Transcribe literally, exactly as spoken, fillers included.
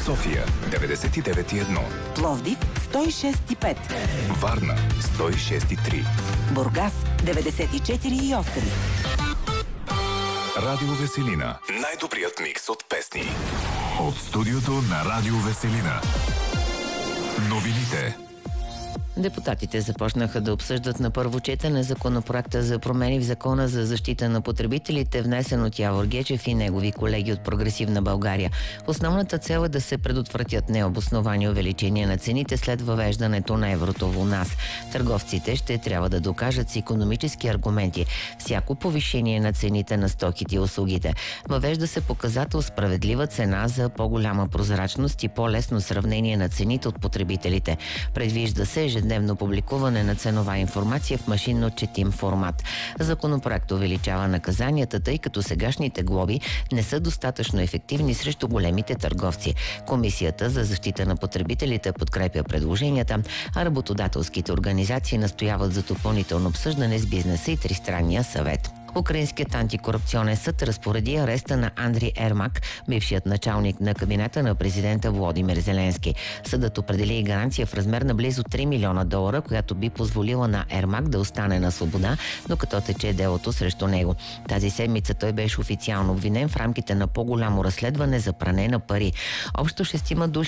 София деветдесет и девет и едно, Пловдив сто и шест и пет, Варна сто и шест и три, Бургас деветдесет и четири и осем. Радио Веселина. Най-добрият микс от песни. От студиото на Радио Веселина. Новините. Депутатите започнаха да обсъждат на първо четене законопроекта за промени в Закона за защита на потребителите, внесен от Явор Гечев и негови колеги от Прогресивна България. Основната цел е да се предотвратят необосновани увеличения на цените след въвеждането на еврото у нас. Търговците ще трябва да докажат с икономически аргументи всяко повишение на цените на стоките и услугите. Въвежда се показател справедлива цена за по-голяма прозрачност и по-лесно сравнение на цените от потребителите. Предвижда се ежедневно публикуване на ценова информация в машинно четим формат. Законопроект увеличава наказанията, тъй като сегашните глоби не са достатъчно ефективни срещу големите търговци. Комисията за защита на потребителите подкрепя предложенията, а работодателските организации настояват за допълнително обсъждане с бизнеса и Тристранния съвет. Украинският антикорупционен съд разпореди ареста на Андрий Ермак, бившият началник на кабинета на президента Володимир Зеленски. Съдът определи и гаранция в размер на близо три милиона долара, която би позволила на Ермак да остане на свобода, докато тече делото срещу него. Тази седмица той беше официално обвинен в рамките на по-голямо разследване за пране на пари. Общо шестима души